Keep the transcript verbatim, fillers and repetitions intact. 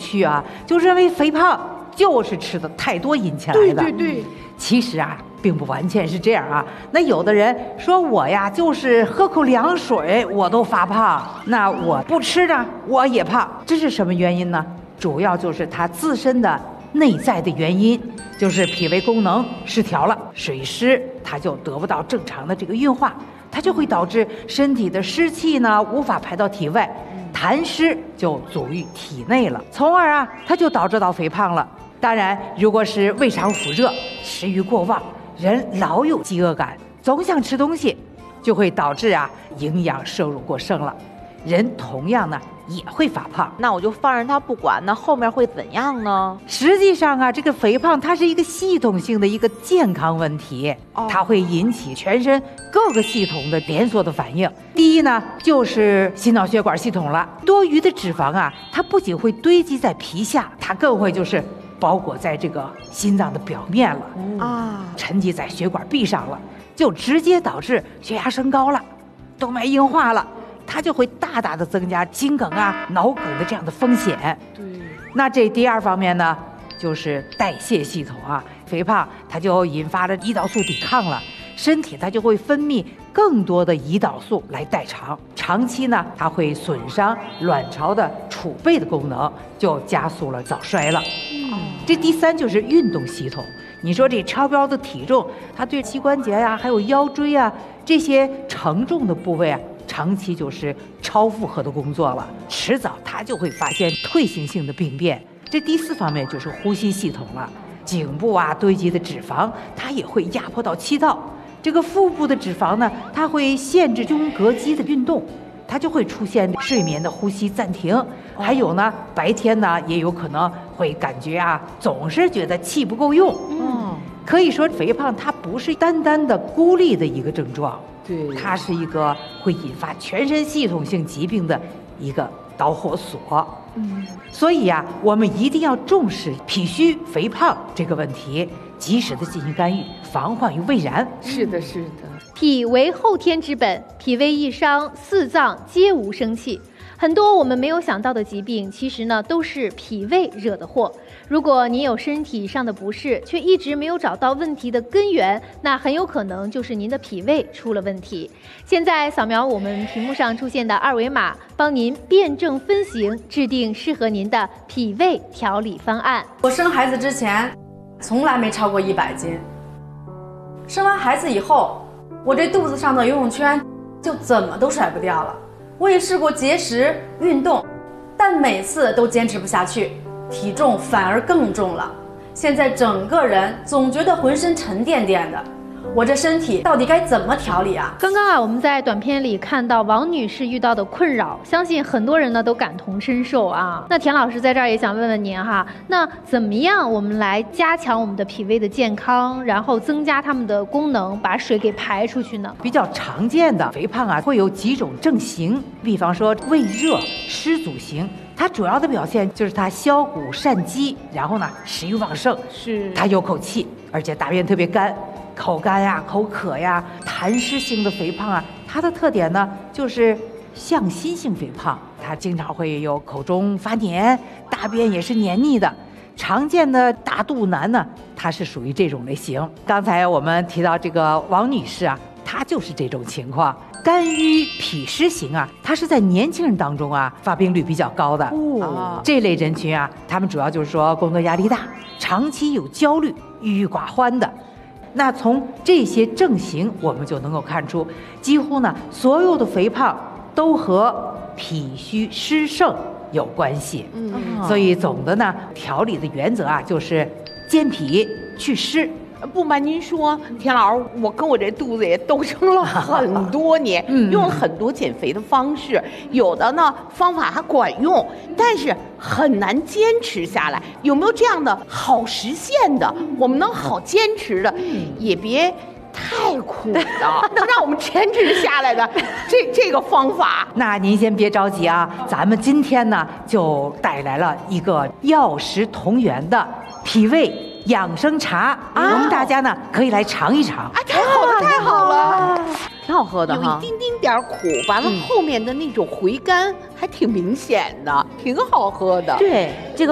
区啊，就认为肥胖就是吃的太多引起来的。 对对对， 其实啊，并不完全是这样啊。那有的人说我呀，就是喝口凉水我都发胖，那我不吃呢，我也胖，这是什么原因呢？主要就是他自身的内在的原因，就是脾胃功能失调了，水湿它就得不到正常的这个运化，它就会导致身体的湿气呢无法排到体外，痰湿就阻于体内了，从而啊，它就导致到肥胖了。当然，如果是胃肠腑热、食欲过旺，人老有饥饿感，总想吃东西，就会导致啊营养摄入过剩了，人同样呢也会发胖。 那我就放任他不管，那后面会怎样呢？ 实际上啊，这个肥胖它是一个系统性的一个健康问题， 哦、 它会引起全身各个系统的连锁的反应。第一呢，就是心脑血管系统了。多余的脂肪啊，它不仅会堆积在皮下，它更会就是包裹在这个心脏的表面了啊，沉积在血管壁上了，就直接导致血压升高了，动脉硬化了。它就会大大的增加心梗啊、脑梗的这样的风险。 对， 那这第二方面呢，就是代谢系统啊，肥胖它就引发了胰岛素抵抗了，身体它就会分泌更多的胰岛素来代偿，长期呢，它会损伤卵巢的储备的功能，就加速了早衰了。嗯，这第三就是运动系统。你说这超标的体重，它对膝关节呀、啊，还有腰椎啊这些承重的部位啊，长期就是超负荷的工作了，迟早它就会发现退行性的病变。这第四方面就是呼吸系统了，颈部啊堆积的脂肪，它也会压迫到气道。这个腹部的脂肪呢，它会限制胸膈肌的运动，它就会出现睡眠的呼吸暂停。还有呢，白天呢也有可能会感觉啊，总是觉得气不够用。嗯，可以说肥胖它不是单单的孤立的一个症状。 对， 它是一个会引发全身系统性疾病的一个导火索。嗯，所以呀、啊，我们一定要重视脾虚肥胖这个问题，及时的进行干预，防患于未然。 是的，是的。 脾为后天之本，脾胃一伤，四脏皆无生气。很多我们没有想到的疾病，其实呢都是脾胃惹的祸。如果您有身体上的不适，却一直没有找到问题的根源，那很有可能就是您的脾胃出了问题。现在扫描我们屏幕上出现的二维码，帮您辩证分型，制定适合您的脾胃调理方案。 我生孩子之前，从来没超过一百斤。生完孩子以后，我这肚子上的游泳圈就怎么都甩不掉了。我也试过节食运动，但每次都坚持不下去，体重反而更重了。现在整个人总觉得浑身沉甸甸的，我这身体到底该怎么调理啊？ 刚刚啊，我们在短片里看到王女士遇到的困扰，相信很多人呢都感同身受啊。那田老师在这儿也想问问您哈，那怎么样我们来加强我们的脾胃的健康，然后增加它们的功能，把水给排出去呢？ 比较常见的肥胖啊，会有几种症型，比方说胃热湿阻型。它主要的表现就是它消谷善饥，然后呢食欲旺盛， 是它有口气，而且大便特别干，口干呀、口渴呀。痰湿性的肥胖啊，它的特点呢就是向心性肥胖，它经常会有口中发黏，大便也是黏腻的。常见的大肚腩呢，它是属于这种类型。刚才我们提到这个王女士啊，她就是这种情况。肝郁脾湿型啊，它是在年轻人当中啊发病率比较高的。哦，这类人群啊，他们主要就是说工作压力大，长期有焦虑、郁郁寡欢的。那从这些症型，我们就能够看出，几乎呢所有的肥胖都和脾虚湿盛有关系。嗯，所以总的呢调理的原则啊，就是健脾祛湿。 不瞒您说，田老师，我跟我这肚子也斗争了很多年，嗯、用了很多减肥的方式，有的呢方法还管用，但是很难坚持下来。有没有这样的好实现的，我们能好坚持的，也别太苦的，能让我们坚持下来的这这个方法？ 那您先别着急啊，咱们今天呢就带来了一个药食同源的脾胃养生茶，啊、我们大家呢可以来尝一尝。 啊，太好了，太好了， 挺好喝的哈， 有一丁丁点苦，完了后面的那种回甘还挺明显的，挺好喝的。 对，这个。